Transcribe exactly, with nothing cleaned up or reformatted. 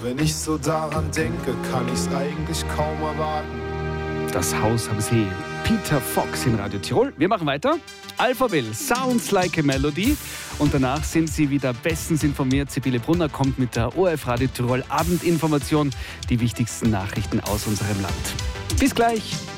Wenn ich so daran denke, kann ich's eigentlich kaum erwarten. Das Haus haben Sie. Peter Fox in Radio Tirol. Wir machen weiter. Alphaville, Sounds Like a Melody. Und danach sind Sie wieder bestens informiert. Sibylle Brunner kommt mit der O R F Radio Tirol Abendinformation. Die wichtigsten Nachrichten aus unserem Land. Bis gleich.